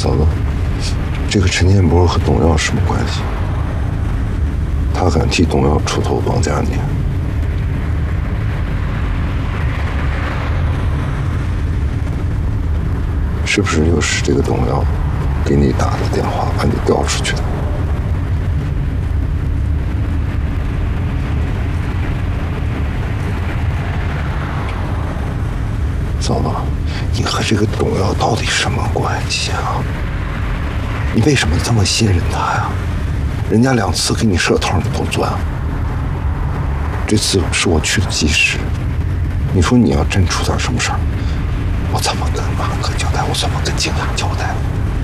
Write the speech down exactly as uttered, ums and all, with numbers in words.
嫂子，这个陈建波和董耀什么关系？他敢替董耀出头绑架你？是不是又是这个董耀给你打的电话，把你调出去的？嫂子，你和这个董耀到底什么关系啊？你为什么这么信任他呀？人家两次给你设套，你都钻。这次是我去的及时，你说你要真出点什么事儿，我怎么跟马哥交代？我怎么跟景阳交代？